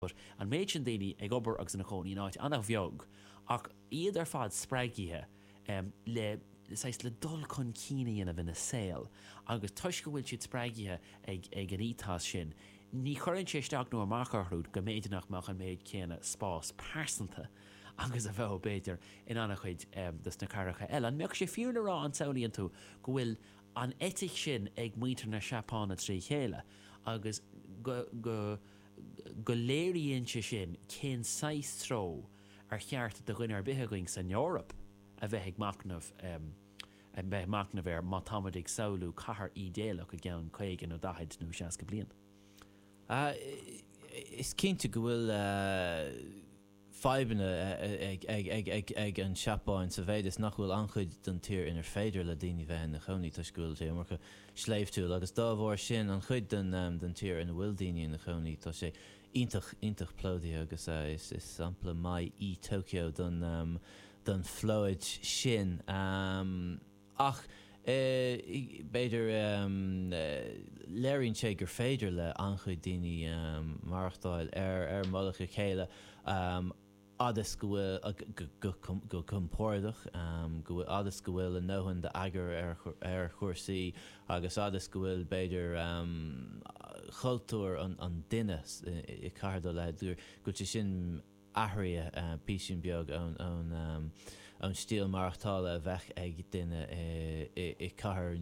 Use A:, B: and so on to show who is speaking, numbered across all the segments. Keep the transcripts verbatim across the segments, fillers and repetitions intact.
A: an méid sin daoine ag obair agus na choí náid anna bheog ach iad ar fad spreagaithe um, le sais le dul chun cíine a bhína saoil agus tuis go bhfuil siad spreagaithe ag, ag an ítás sin ní chorann sé isteach nó amachcharhrúd go méidirnach meach an méid céanna spás persanta agus a bheith béidir in anna chuid um, dus na caracha eile an meach sé fiúna rá an saolaíonn tú go bhfuil an etic sin ag muintear na seapána trí chéile agus go go go léiríonn se sin cén sais tró ar cheart de ghuiine ar bithe going san Eorop a bheith ag macnamh um, a bheith macnamh ar má táid ag saoilú cahar í déalach a gceann chuigean ó dahaid nó seaca bliain.
B: Uh, is cinnte go bhfuil uh, feibanna ag, ag, ag, ag, ag an seapáin sa bhéid is nach bhfuil anchuid don tír inar féidir le daoine bheith na choní tá scoil sé marcha sléimhtúil agus dá bhór sin an chuid den, um, den tír ina bhfuil daoine na choní tá sé ítach ítach plódaí agus uh, is, is sampla mai í Tokyo don, um, don flóid sin um, ach Uh, beidir um, uh, léironn sé gur féidir le anchuid daoine um, marachtáil ar ar mollacha chéile um, adas go bhfuil go compórdach um, go bhfuil adas go bhfuil an nóhan de agar ar, ar chuirsaí agus adas go bhfuil beidir um, chultúr an, an duine i, i cardá le dúr go sin ahria uh, písin beag ón ón um, an stíl marachtála a bheith ag duine i cahar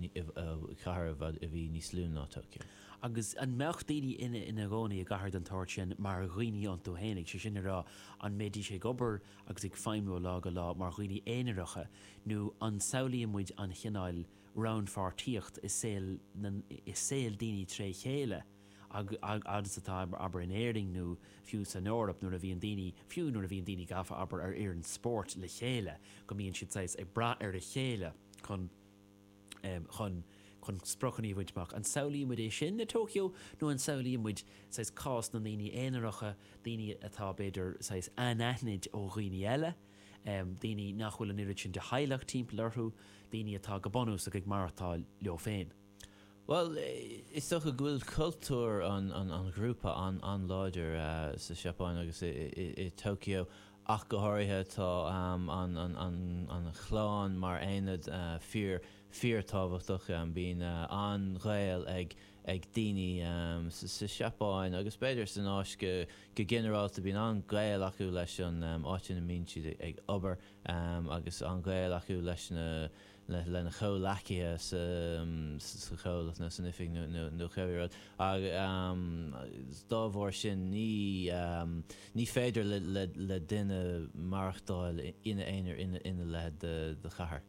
B: a bhí níos lún ná Tokyo.
A: Agus an meach daoine ina ina gcónaí a gahar an tóir sin mar ghoine an tú hénig sé sin rá an méidí sé gobar agus ag feimú lá go lá mar ghoine éanairicha nó an saolaíon muid an chináil round fartíocht is saoil is saoil daoine tré chéile ag ag agus atá aber in éiring nó fiú san Eorop nuair a bhíon daoine fiú nuair a bhíon daoine gafa aber ar ar an sport le chéile go mbíonn siad sais ag bra ar a chéile chun um, chun chun sprochan íhaidach an saolaíon muid é sin na Tokyo nó an saolaíon muid sais cás na daoine éanairicha daoine atá beidir sais anéithniid ó ghoine eile um, daoine nach bhfuil an irid sin de heileach timp larthú daoine atá go bonús ag martá leo féin.
B: Well, is toch a good cultúr an, an, an grúpa an, an láidir uh, sa Seapáin agus i, i, i Tokyo ach go háirithe tá um, an, an, an, an chláán mar aonad uh, fíor fíor tábhachtach um, bín uh, an ghail ag ag daoine um, sa, sa Seapáin agus beidir san áis go, go generálta bín an ghail acu leis an um, áitina mín siad ag obair um, agus an ghail acu leis na le lena cho lacia sa um, sa cholas na san ifig no no no cheirad ag um dá bhór sin ní um ní féidir le le le duine marachtáil ina éinar ina ina le de de chahar.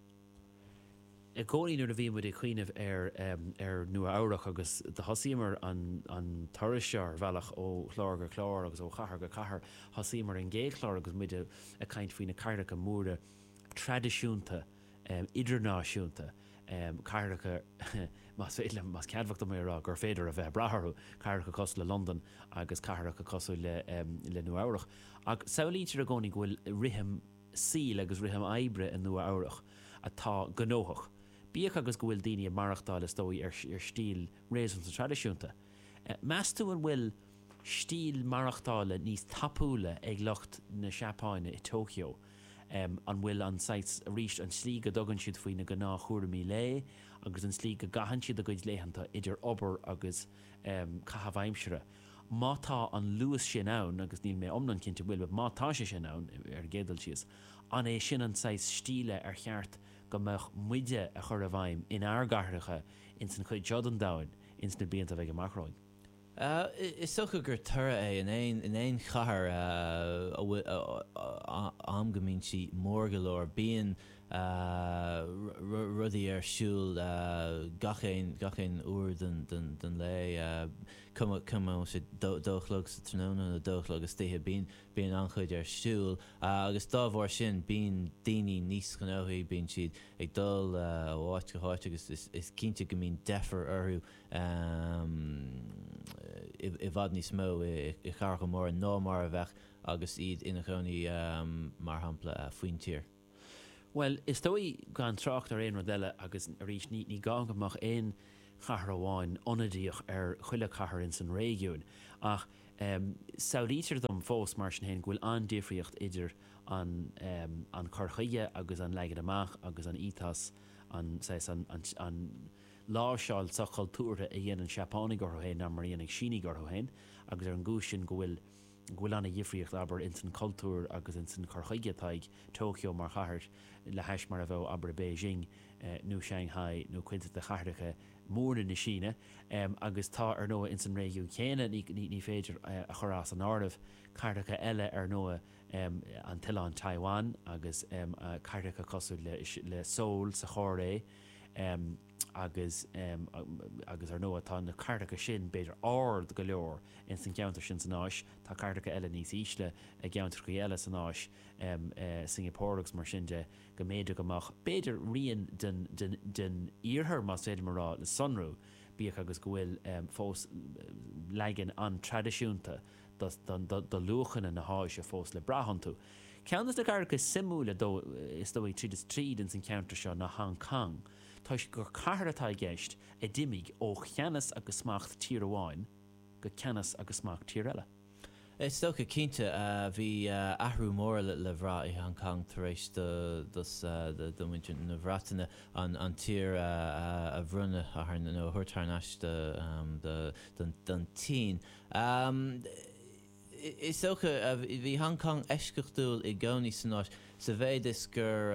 A: E gcóí nuair a bhí muid i chuoineh ar um, ar nua áireach agus de hasímar an an tuirisear bhealach ó chlár go chlár agus ó chahar go chahar hasímar an gé chlár agus muid a, a caint faoine cairdeach a múra tradiisiúnta Um, idirnáisiúnta um, cairdeacha mas féile mas ceadhacht mé rá gur féidir a bheith bratharú cairdeacha cos le London agus cairdeacha cosú le um, le nua áireach ag saolítear a gcónaí bhfuil rithim síl agus rithim éibre in nua áireach atá gnóthach bíoch agus go bhfuil daoine marachtáil is dói ar, ar stíl réasúnta tradiisiúnta uh, meas tú an bhfuil stíl marachtáile níos tapúla ag locht na Seapáine i Tokyo Um, an bhfuil an sites ríist an slí go dogann siad faoine go ná chuairimí le agus an slí go gahan siad a goid léhananta idir obair agus um, cahabhaimsere. Mátá an luas sin ann agus níl mé omnan cinnte bhfuil mátá sé sin ann ar gédal sios an é sin an sites stíle ar cheart go meach muide a chur a bhaim in airgarthacha in san chuid jod an dain in sna bíanta bheith go macróin.
B: Uh, is socha gur tura é in éon in éon chahar am gomín si mór golóir bíon rudí ar siúil gachéin gachéin úr den den den le cum cum sé dóchlog sa tróna a dóchlog agus títhe bíon bíon anchuid ar siúil agus dá bhór sin bíon daoine níos gnóthaí bíon siad ag dul bháit go háit agus is is cinnte go mín deafar orthú i i bhfad níos mó i i char go mór ná mar a bheith agus iad ina choní um, mar hampla uh, faoin tír.
A: Well, is dói gan tracht ar éon rodile agus a rís ní ní gang amach éon chahar amháin onadíoch ar chuile chahar in san régiún. Ach um, saorítear dom fós mar sin hen ghfuil an difriocht idir an, um, an corchaige agus an leigad amach agus an ítas an, an, an, an láseáil sa cultúra a dhéanaan Seapánaí gur héin na mar dhéanaan síní gur héin agus ar an gúsin go bhfuil Gwil anna difriocht aber in san cultúr agus in san corchaige taig Tokyo mar chahart le heis mar a bheith aber Beijing uh, nó Shanghai nó cuinte de chardacha mórna na Síne um, agus tá ar nua in san régiú chéine ní, ní, ní féidir uh, a chorás an árbh cardacha eile ar nua um, an Tián Taiwan agus um, uh, cardacha cosú le, le Seoul sa choré um, agus um, agus ar nua tá na cardacha sin beidir ard go leor in san geantar sin san áis tá cardacha eile níos ísle a geantar go eile san áis um, uh, Singaporegus mar sin de go méidir gomach beidir rion den, den, den íorthar más féidir marrá le sunrú bíoch agus go bhfuil um, fós leigean an tradiisiúnta do luchan na háis a fós le brahanú. Ceannas de cardacha simúla dó is dó tríd is tríd in san counter seo na Hong Kong. Táis gur cartha gceist a dimig ó cheannas agus smacht tír amháin go ceannas agus smacht tír eile.
B: It's still a cínte bhí ahrú mór le le bhrá i Hong Kong tar éis do muinte na bhrátainna an an tír a bhrunne a tharna nó thuirtarnáis den tí. Is socha bhí Hong Kong eiscechtúil i gcónaí san áis sa bhéidir gur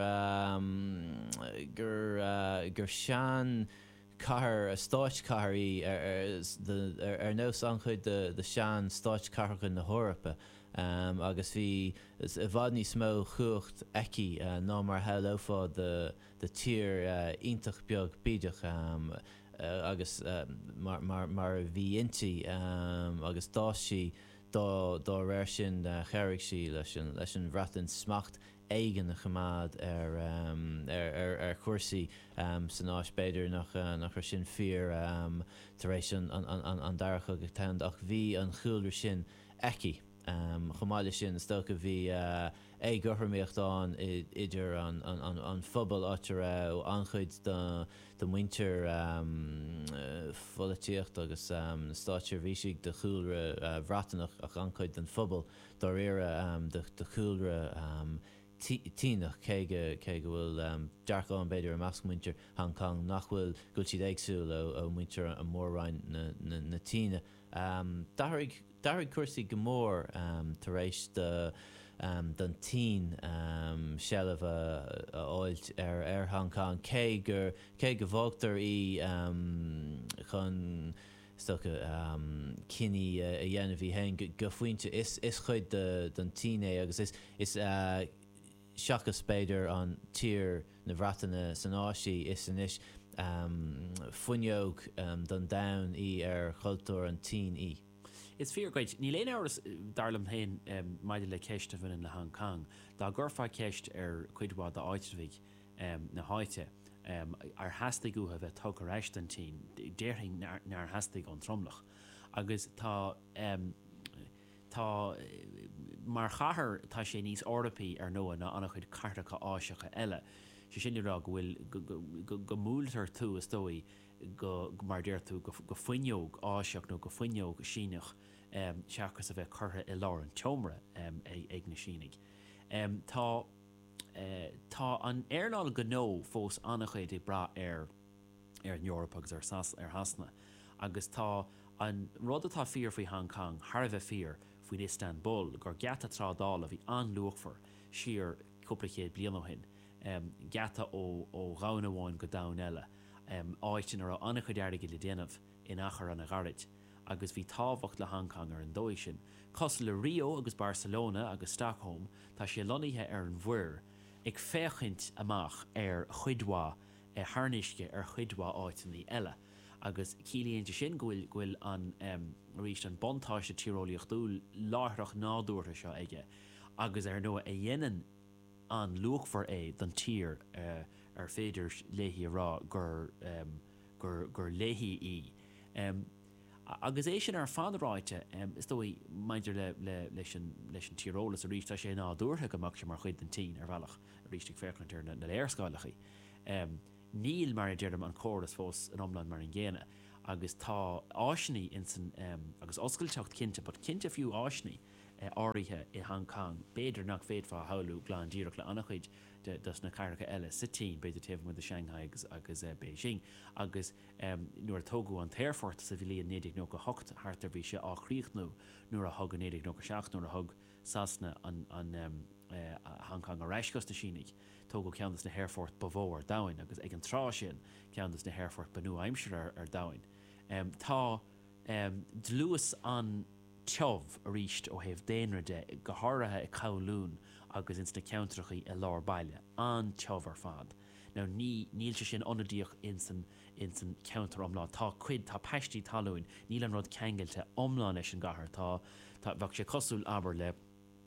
B: um, gur uh, gur sean car a stáit carí ar ar ar nó an chuid de de sean stáit carcha na Hórapa um, agus bhí a bhd ní smó chucht eici uh, ná mar heóá de de tír uh, ítach beag bíideach um, uh, agus uh, mar mar mar bhí intí um, agus dáisí dá dá réir sin cheirigh sí leis an leis an bhreatain smacht eigen a gemaad er um, er er er chuirsaí um, san áis beidir nach uh, nach sin fear um, tar éis an an an an darcha go tan ach bhí an chúilir sin eici um, chomáile sin stocha bhí uh, é goharméochtán idir an an an an phobal átar ó anchuid de de winter um, uh, folletíocht agus um, stáir bhísigh de chúilre uh, bhreatanach ach anchuid den phobal dar éire um, de de chúilre um, tínach cé go bhfuil um, dearcáin beidir a meas muintir Hong Kong nach bhfuil go siad éagsúil ó muintir an mórráin na, na, na tíine. Um, Darig cuasaí go mór um, tar éis de um, den tí um, sealamh a áilt ar ar Hong Kong cé gur cé go bhógtar í um, chun stocha um, cinní uh, a dhéanamh hí hain go faointe is is chuid de den tí é agus is is uh, seachas beidir an tír na bhreatainna san áisí is san is um, fuinneog um, don down í ar chultúr an tí í.
A: Is fear great. Ní léon áras darlam hain um, maidir le ceiste bhain in le Hong Kong. Dá gurfá ceist ar chuidhá de áitirmhíh um, na háite um, ar hastaigh a bheith tugur éis an tí, déirthing nar hastaigh an tromlach. Agus tá um, tá mar chahar tá sé níos ordapaí ar nua na annach chuid cartacha áiseacha eile. sé sin rá go bhfuil go múltar tú is dói go mar déir tú go foiineog áiseach nó go foiineog síneach seachas a bheith chutha i lá an teomra ag na sínig. Tá tá an airnáil go nó fós annachchuid i bra ar ar an Eorpa agus ar sas ar hasna agus tá an rud atá fíor faoi Hong Kong Har bheith fíor faoin Istanbul gur gata trádála bhí an luachfar siar cúpla chéad bliain ó hin. Um, gata ó ó gána bháin go dam eile um, áitin ar annach chuid airige le déanamh in achar an a garid agus bhí táhacht le Hong Kong ar an dóid sin. Cos le Rio agus Barcelona agus Stockholm tá sé loníthe ar an bhuir ag féchint amach ar chuidhá e harnisce ar chuidhá áitinní eile agus cílíonnta sin ghfuil ghfuil an um, ríist an bontáiste tíróíocht dúil láthreach nádúirtha seo aige agus ar nua a dhéanaan an luachfar é don tír uh, ar féidir léhí rá gur um, gur gur léhí í. Um, agus é sin ar fanráite um, is dói maidir le, le, leis an tírólas a ríist a sé ná dúrtha goach sem mar chuid den tí ar bhealach a ríist ag féchanir na, na léirscáilechaí. Um, níl mar a deireadh an choras fós an omláin mar an ggéine agus tá áisní in san um, agus oscailteacht cinnte, but cinnte fiú áisní uh, áirithe i Hong Kong beidir nach féad fá haulú glán díreach le annachchuid de dus na carcha eile sa tí beidir taobh mu a Shanghai agus, agus uh, Beijing agus um, nuair tógu an téirfort sa bhí líon nédig nó go hocht hartar bhí se áchríocht nó nuair a thug an nédig nó go seach nuair a thug sasna an, an um, uh, Hong Kong a reisgus na sínig tógu ceannas na Hairfort bavór dain agus ag an trá sin ceannas na Hairfort benú aimsir ar, ar dain. Um, tá um, dluas an teomh a ríist ó heh déanride go háirithe i Kowloon agus ins na ceantrachaí i lár baile an teomh ar fad. Now ní níl se sin onadíoch in san in san ceantar omlá tá cuid tá peistí talúin níl an rud ceangailte omlá leis an gahar tá tá bhah sé cosúil aber le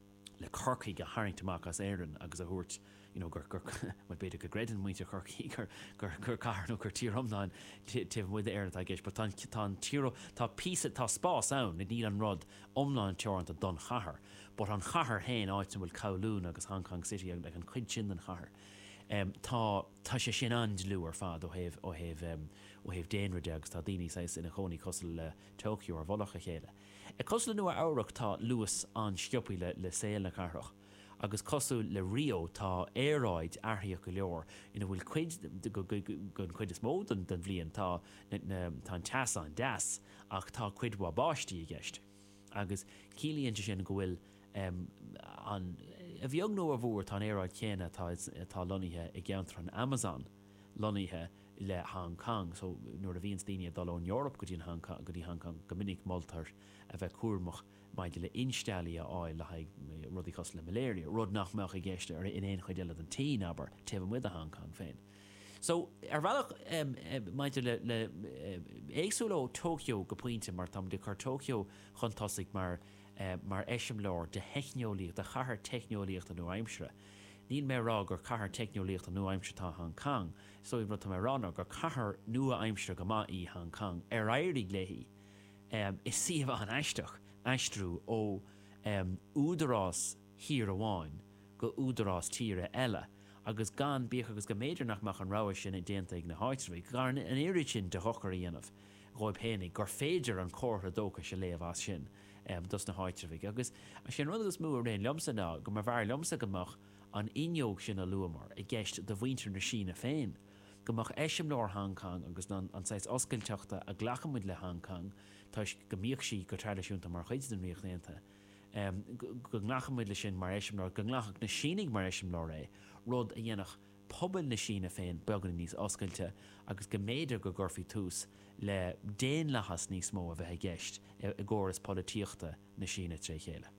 A: le corcaí go haingtamach as éan agus a thuirt you know gur gur mu beidir go greidan muinte corcaí gur gur gur car nó gur tír omláin tíh muid éan a gis, but tá tá tíro tá písa tá spás ann na níl an rud omláin teoranta don chahar, but an chahar héin áit bhfuil Kowloon agus Hong Kong City ag an chuid sin an chahar. Um, tá tá sé sin andlú ar fad ó heh ó heh um, ó heh déanride agus tá daoine sais ina choní cosal le Tokyo ar bholacha chéile. E cosla nua áireach tá luas an sciopí le le saoil na carach agus cosú le Rio tá éráid airthaíoch go leor ina bhfuil cuid gon chuid is mód den bblion tá tá an teasa an deas ach tá cuid bhá báistí i gceist agus cílíonn sin go bhfuil um, an a bheag nó a bhór tá éráid chéine tá tá loníthe i gceantar an Amazon loníthe le Hong Kong, so nuair a bhíon daoine dal ón Eorop go dtí Hong Kong go dtí Hong Kong go minic moltar a bheith cuairmach maidide le instáilí a áil le haig rudí cos le maléria rud nach meach i gceiste ar in éon chuid eile an tí aber taobh muid a Hong Kong féin. So ar bhealach um, um, maidide le, le um, éagsúil ó Tokyo go pointe mar tam de chu Tokyo chun tosaigh mar uh, mar eisiom leir de heicneolaíocht de chathair teicneolaíocht an nuaimsere. Níl mé rá gur chathair teicneolaíocht an nuaimsere tá Hong Kong, so i rud mé rána gur chathair nua aimsere go maith í Hong Kong ar éirí léhí um, is siomh an eisteach eistrú ó um, údarrás hir amháin go údarrás tíre eile agus gan bíoch agus go méidir nach mach an ráis sin i déanta ag na háitrí gar an éiri sin de hochar dhéanamh roib hénig gur féidir an cótha dócha se léomh as sin um, dus na háitrí agus a sin rud agus múr réon lomsa ná go mar bhar lomsa gomach an inneog sin a luamar i gceist do bhaintear na sína féin gomach eisiom leir Hong Kong agus an anáis oscailteachta a ghlachamid le Hong Kong táis go míoch sí go tradiisiúnta mar chuid den riochtnéanta um, go ghlachamid le sin mar eisiom leir go ghlachach na sínig mar eisiom leir é rud a dhéanach pobal na sína féin beaggan níos oscailte agus go méidir go gurfií tús le déon lechas níos mó a bheith ag gceist i gcóras polítíochta na sína trí chéile.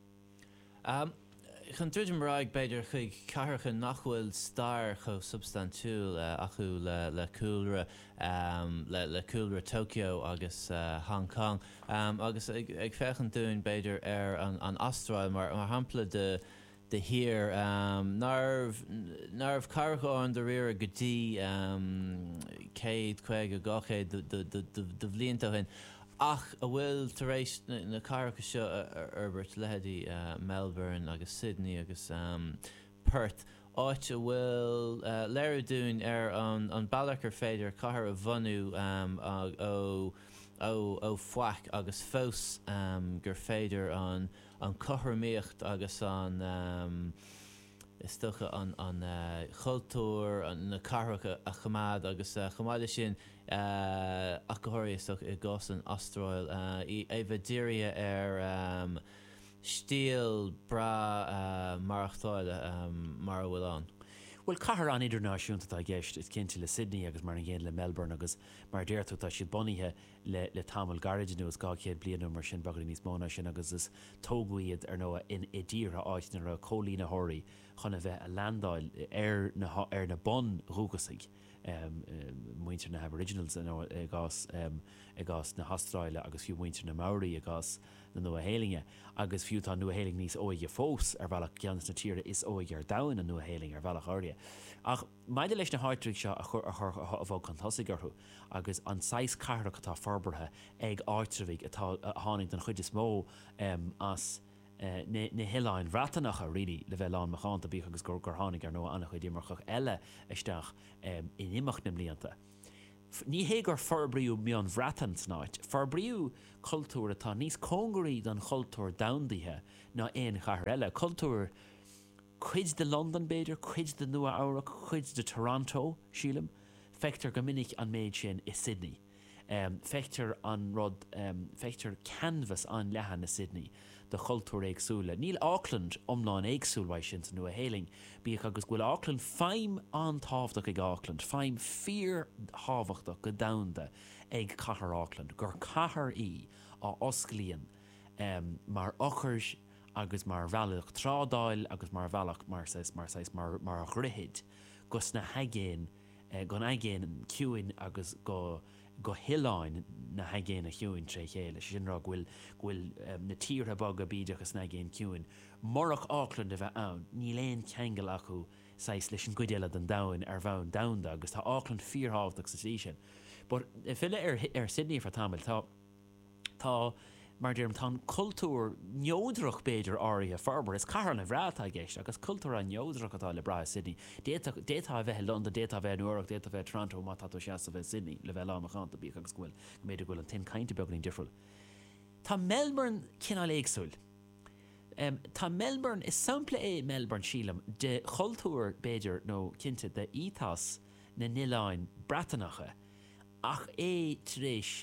B: Um, Chun dúidir mráig beidir chuig carcha nachhfuil star cho substantiúil uh, acu le le coolra um, le le coolra Tokyo agus uh, Hong Kong um, agus ag, ag fechan dún beidir ar an, an Astráil mar mar hampla de de hir um, narv narv carcha an de rire gotí um, céad chuig a gachéad de de de de de bblianta hin. Ach a bhfuil taréis na carcha seo arbert leheadí uh, Melbourne agus Sydney agus um, Perth áit a bhfuil uh, léir dún ar an, an bailachar féidir cahar a bhanú um, ó ó ó foic agus fós um, gur féidir an an cothairmíocht agus an um, is stocha an an uh, chultúr an na carcha a chamad agus uh, chamáile sin Uh, Achathóiríoach i gcos an Astráil uh, i éhadíria ar um, stíl bra uh, marachtáile um, mar bhfuil an.
A: Well, cahar an idirnáisiúnta tá gceist is cinnte le Sydney agus mar an ggéin le Melbourne agus mar déirú tá siad boníthe le le tamil garid nó gá chéad blianú mar sin bagad níos móna sin agus is tógúiad ar nó in i ddíra áitnar a cólína thoirí chuna bheith a landáil ar na ar na bon rúgasaigh. Um, um, muintir na Aboriginals no, uh, gas, um, gas na Hastráile agus fiú muintir na Maori gas na nua-hélinge agus fiú tá nua-héling níos óige fós ar bhealach ceannas na tíre is óige ar dain na nua-héling ar bhealach áirithe. Ach maide leis na háitrí seo a chur a chur a bhóg cantásagarthú agus an seis carach atá farbarthe ag áitrahigh atá a tháinig den chuid is mó um, as na hiáin bhreatanach a ri le bheith an meánta bí agus gur gur tháinig ar nó annach chuid immarchach eile isteach in imach na blianta. Ní hé gur forbriú mé an bhreatan snáid. Forbriú cultúr atá níos cóngarí don cultúr daindaithe ná éon chahar eile. Cultúr chuid de London beidir, chuid de Nua Eabhrac, chuid de Toronto sílam, feictar go minic an méid sin i Sydney. Um, feictar an rod, um, feictar canvas an lehan na Sydney, de cultúr éagsúla. Níl Auckland omláin éagsúlhaid sin sa nua héling, bíach agus gúil Auckland feim an tábhachtach ag Auckland, feim fír hábhachtach go damda ag cahar Auckland, gur cahar í á osclíon um, mar ochars agus mar bhealach trádáil agus mar bhealach mar sais mar sais mar mar chruthid gus na hagéin uh, go agéin ciúin agus go go hiláin na hagéin a hiúin tre chéile sin ra ghfuil ghfuil um, na tíre bag a bíide agus na géin ciúin marach Auckland a bheith ann ní léon cheangal acu sais leis an gudéile den dain ar bhain damda agus tá Auckland fíorhabhaach sa tí sin. But i fiile ar ar Sydney for tamil tá tá mar dúirm tá cultúr neodrach beidir áirithe farbar is car na bhrátá gceist agus cultúr an neodrach atá le bra Sydney. Déta a bheith London, déta a bheith New York, déta a bheith Toronto, má tá seas a bheith Sydney le bheith lámachánta bí agus gúil méidir gúil an tin cainte beganí difriúil. Tá Melbourne cinál éagsúil. Um, tá Melbourne is sampla é Melbourne sílam de cultúr beidir nó cinnte de ítas na niláin bratanacha ach é tríis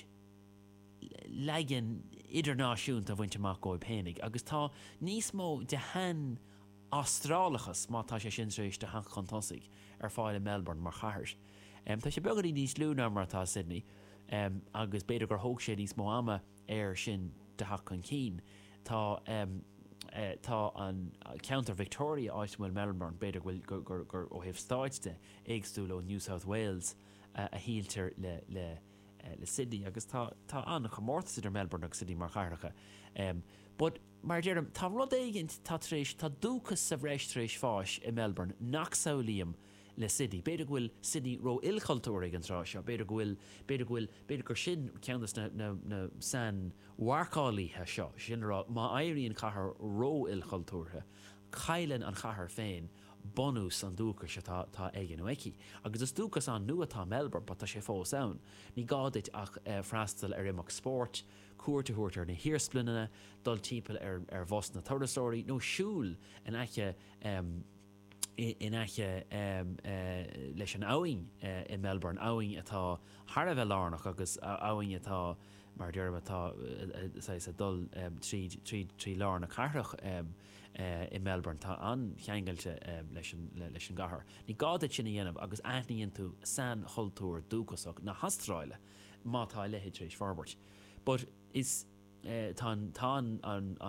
A: legan idirnáisiúnta bhainte amach góib hénig agus tá níos mó de hen Austrálachas má tá sé sin rééis de han chuntasig ar fáil Melbourne mar chairs. Um, tá sé begarí níos lúna mar tá Sydney um, agus beidir gur thóg sé níos mó ama ar sin de ha chun cín. Tá um, uh, tá an uh, Counter Victoria áismúil Melbourne beidir bhfuil gur gur gur ó heh stáidte éagsúil ó New South Wales uh, a híaltar le le le Sydney agus tá tá an chomórta idir Melbourne agus Sydney mar characha. Um, but mar deireadh tá rud éigint tá tréis tá dúchas sa bhreis tréis fáis i Melbourne nach saolíam le Sydney. Beidir bhfuil Sydney ro ilcultúra an rá seo, beidir bhfuil beidir bhfuil beidir gur sin ceannas na na na san warcálaíthe seo sin rá má éiríonn chathair ro ilcultúrtha chaileann an chathair féin bonús an dúchas se tá tá éigen aici. Agus is dúchas an nua tá Melbourne, but tá sé fós ann. Ní gáid ach uh, freastal ar imach sport, cuairteúirtar na hirsplunine, dul timpeall ar ar bhos na torasóirí, nó siúil in aiche um, in aiche um, uh, leis an áing uh, in Melbourne, áing atá Har bheith lánach agus áing atá mar dearm atá uh, dul um, trí trí trí lánach carach um, Uh, in Melbourne tá an cheangailte um, leis an gahar. Ní gáda sinna dhéanamh agus aithníonn tú san cultúr dúchasach na hastráile má tá lehéid tréis farbert. But is uh, tá an an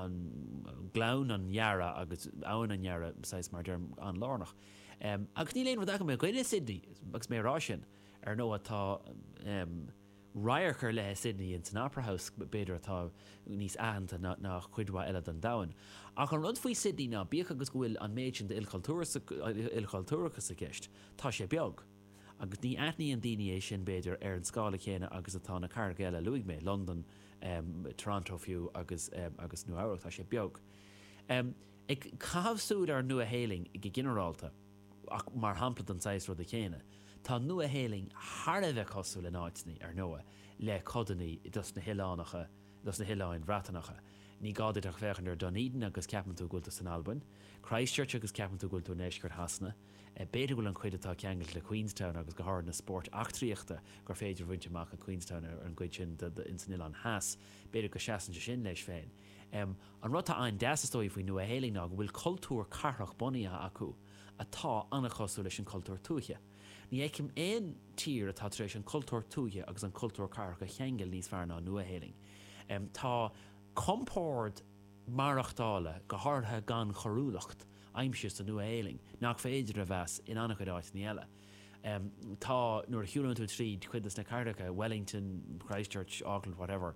A: an glán an Yara agus ann an Yara sais mar derm an lánach. Um, agus ní léon bh mé goine Sydney agus mé rá sin ar nó atá um, Ryerker le Sydney in an Opera House beidir atá níos aanta na, na chuidhá eile an dain. Ach an rud faoi Sydney ná bíoch agus bhfuil an méid sin de ilcultúrachas a gceist, tá sé beag. Agus ní aithníon daine sin beidir ar an scála chéine agus atá na carga eile luigh mé London, um, Toronto fiú agus um, agus New York tá sé beag. Um, ag cabhsúd ar nua héling i generalta ach mar hampla an sais rud a chéine. Tá nua héling har a bheith cosú le náitní ar nua le codaní dus na hilánacha dus na hiláin bhreatanacha. Ní gáid ach bhechan ar Dunedin agus ceapan tú gúilta San Alban, Christchurch agus ceapan tú gúilta Neisgur hasna, e beidir bhfuil an chuid atá ceangailt le Queenstown agus go háir na sport achtriíochta gur féidir bhainte amach an Queenstown ar an gcuid sin in san Ilan Haas, beidir go seasan sin leis féin. Um, an rud tá ein deasastóí faoi nua héling ná go bhfuil cultúr carach bunaithe acu atá anna cosú leis an cultúr túthe. Ní éicim éon tír atá tréis an cultúr túthe agus an cultúr carach a cheangail níos fearr ná nua héling. Um, tá compórd marachtála go háirthe gan chorúlacht aimsiús a nua héling nach féidir a bheas in annach chuidáit ní eile. Um, tá nuair hiúlann tú tríd chuidas na cardacha, Wellington, Christchurch, Auckland, whatever,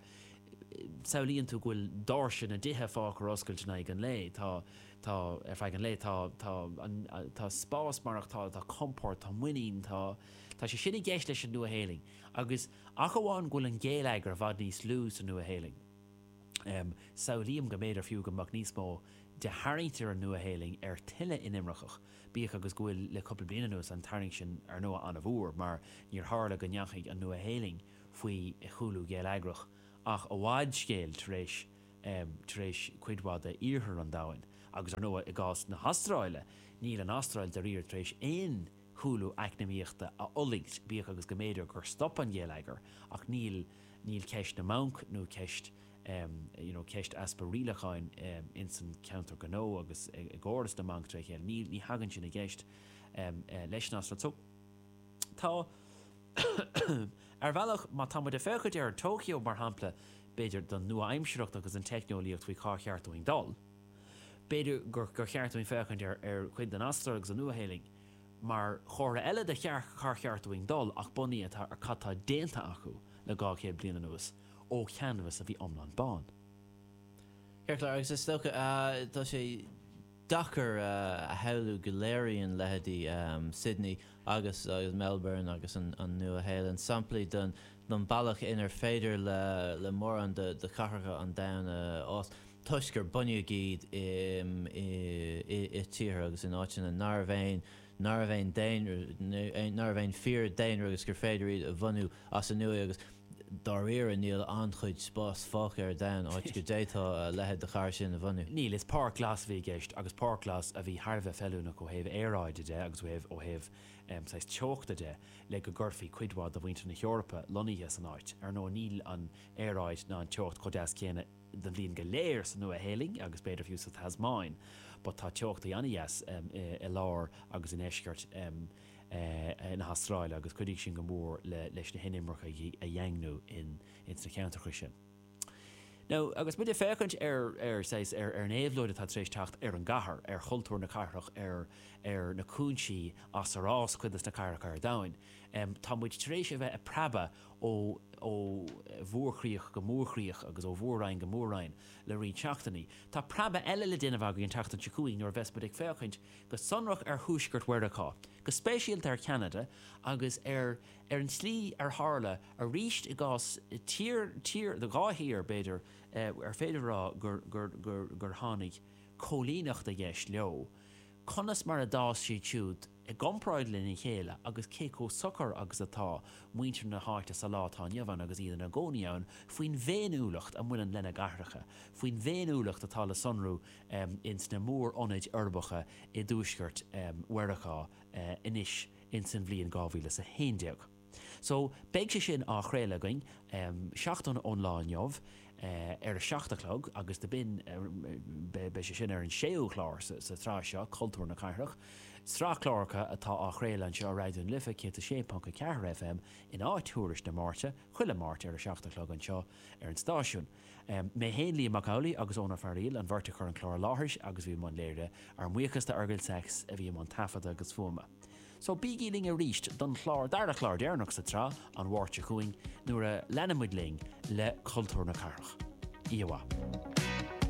A: saolíonn tú ghfuil dáirse na dithe fáchar oscailte na ag an lé, tá tá ar feig an lé tá tá spás marachtála, tá comport, tá muín, tá tá sé sinna gceist leis an nua héling. Agus ach amháin ghfuil an géalagar bhd níos lú san nua héling. Um, Saolíam go méidir fiú go mag níos mó de haingtar an nua héling ar tiile in imrachach. Bíach agus gohfuil le couple bliana nuas an tarning sin ar nua an a bhúr, mar níor hála go neachaigh an nua héling faoi chuúlú géal agrach. Ach a bháid scéal taréis um, taréis cuidhád a íorthar an dáin. Agus ar nua i gás na hastráile, níl an astráil de riir taréis éon chuúlú eicnamíochta a olings bíach agus go méidir gur stop an géal agar, ach níl níl ceist na manc nó ceist Um, you know, ceist asparílachain um, in san counter ganó agus i gcóras na manc tre chéil ní ní hagann sin na gceist um, uh, leis na astra. So tá ar bhealach má tá muid a féchad ar Tokyo mar hampla beidir don nua aimseocht agus an technolíocht faoi cá cheartúing dal. Beidir gur gur cheartúing féchad ar ar chuid an astra agus an nua héling, mar chóra eile de chear cá cheartúing dal ach buní atá ar catá déanta acu le gá chéad bliana nuas. Ó canvas a bhí omlan bán.
B: Ceirclar agus is stocha tá sé dachar a heú Galarian lehadí um, Sydney agus agus Melbourne agus an, an nua héileann samplaí don don bailach inar féidir le le mór an de de carcha an down uh, os tuisgur bunne gíd um, i i i tír agus in áitina Narvain Narvain Dain Narvain fear Dain agus gur féidir iad a bhanú as a nua agus dar éar a níl anchuid spás fách ar dain áit go détá lehead de chair sin a bhanú.
A: Níl is pár glas bhí geist agus pár glas a bhí Harbheith fellúna go héh éráide de agus bhéh ó héh um, sais teochta de le go gurfií cuidhád a bhainte na Eorpa loníthe san áit ar nó níl an éráid ná an teocht chodáas céine den bhíon go léir san nua héling agus beidir fiú sa Tasmáin, but tá teochta annías um, i, i lár agus in éisceart um, Uh, na hastráile agus chuigh sin go mór le leis na hinimmarcha a dhéangnú in in na ceantar sin. Now, agus bud fécant ar ar seis ar ar néomhlóide tá trééis techt ar an gahar ar chultúir na carach ar ar na cúnsí as arás chuidas na carach ar dain. Um, tá muid trééis a bheith a praba ó ó bhórchríoch go mórchríoch agus ó bhórrain go mórrain le rí teachtaí. Tá praba eile le duine bhag an teachtan secuí nóir bheits bud ag féchaint go sonrach ar thuúsgurt weirdaá. Go spéisialt ar Canada agus ar ar an slí ar hála a ríist i gás tír tír de gáhíar beidir uh, ar féidirrá gur gur gur gur tháinig cholínacht a gheist leo. Conas mar a dás sí túd i gomráid lena chéile agus céó socar agus atá muintear na háirte sa látá neamhan agus iad na gcóíann faoin bhéúlacht a muan lena garracha, faoin bhéúlacht atá le sonrú um, ins na mór onid orbacha i dúsgurt um, weirachá uh, inis in san bblion gábhíle sa héindeag. So beag sé sin á chréilegain um, seachtain ónláinneomh Uh, ar a seachtalog agus de bin uh, be, be sé sin ar an séúchlár sa, sa trá seo cultúr na cairach. Stráchláracha atá á chréileann seo ráidún lifa cé a sé panca ceathar F M in áitiúris na máte, chuile máte ar a seachtalog an seo ar an stáisiún. Um, mé héonlí Macaulay agus ónar faríil an bharrta chu an chlár láthairs agus bhí man léire ar muochas de argail sex a bhí man tafada agus fuma. So bígíling a ríist don chlár dar a chlár déarnach sa trá an bhhairte chuing nuair a lenamid ling le cultúr na carach. Iwa.